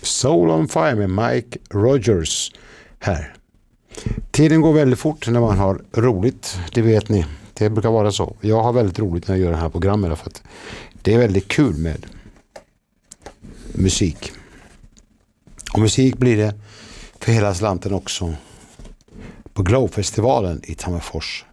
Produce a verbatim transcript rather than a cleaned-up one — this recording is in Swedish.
Soul on Fire med Mike Rogers här. Tiden går väldigt fort när man har roligt, det vet ni. Det brukar vara så. Jag har väldigt roligt när jag gör det här programmet för att det är väldigt kul med musik. Och musik blir det för hela slanten också på Glowfestivalen i Tammerfors